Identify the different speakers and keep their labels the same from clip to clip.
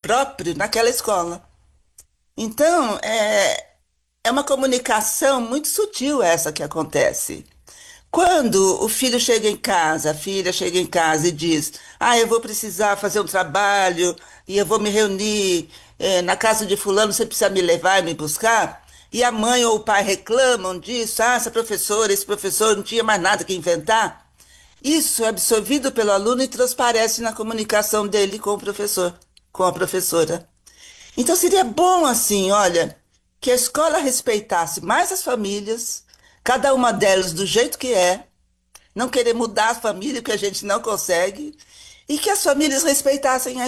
Speaker 1: próprio naquela escola. Então, é uma comunicação muito sutil essa que acontece. Quando o filho chega em casa, a filha chega em casa e diz: Ah, eu vou precisar fazer um trabalho e eu vou me reunir na casa de fulano, você precisa me levar e me buscar. E a mãe ou o pai reclamam disso: Ah, essa professora, esse professor não tinha mais nada que inventar. Isso é absorvido pelo aluno e transparece na comunicação dele com o professor, com a professora. Então seria bom assim, olha, que a escola respeitasse mais as famílias, cada uma delas do jeito que é, não querer mudar a família, que a gente não consegue, e que as famílias respeitassem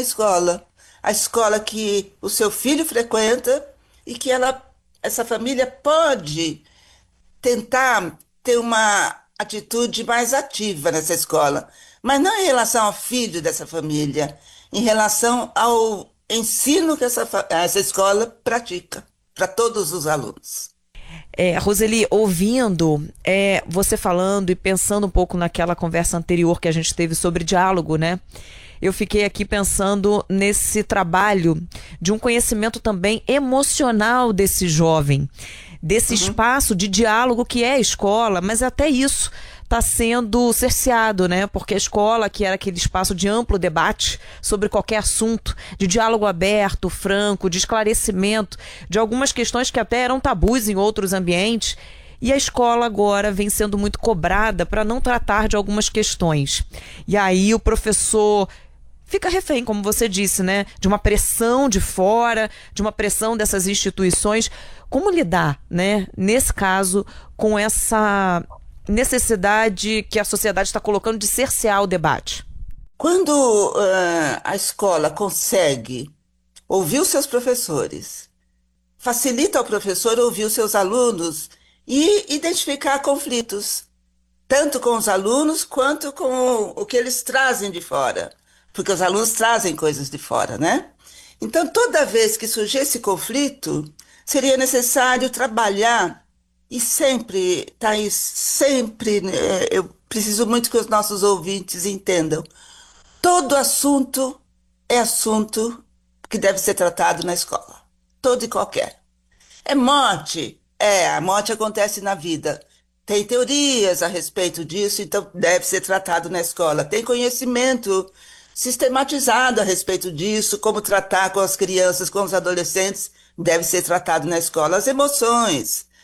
Speaker 1: a escola que o seu filho frequenta e que essa família pode tentar ter uma atitude mais ativa nessa escola, mas não em relação ao filho dessa família, em relação ao ensino que essa escola pratica para todos os alunos.
Speaker 2: Roseli, ouvindo você falando e pensando um pouco naquela conversa anterior que a gente teve sobre diálogo, né? Eu fiquei aqui pensando nesse trabalho de um conhecimento também emocional desse jovem, desse
Speaker 1: Uhum.
Speaker 2: espaço de diálogo que é a escola, mas até isso está sendo cerceado, né? Porque a escola, que era aquele espaço de amplo debate sobre qualquer assunto, de diálogo aberto, franco, de esclarecimento, de algumas questões que até eram tabus em outros ambientes, e a escola agora vem sendo muito cobrada para não tratar de algumas questões. E aí o professor fica refém, como você disse, né? De uma pressão de fora, de uma pressão dessas instituições. Como lidar, né? Nesse caso, com essa necessidade que a sociedade está colocando de cercear o debate?
Speaker 1: Quando a escola consegue ouvir os seus professores, facilita ao professor ouvir os seus alunos e identificar conflitos, tanto com os alunos quanto com o que eles trazem de fora, porque os alunos trazem coisas de fora, né? Então, toda vez que surgir esse conflito, seria necessário trabalhar e sempre, Thaís, sempre, né, eu preciso muito que os nossos ouvintes entendam. Todo assunto é assunto que deve ser tratado na escola. Todo e qualquer. É morte? A morte acontece na vida. Tem teorias a respeito disso, então deve ser tratado na escola. Tem conhecimento sistematizado a respeito disso, como tratar com as crianças, com os adolescentes, deve ser tratado na escola. As emoções,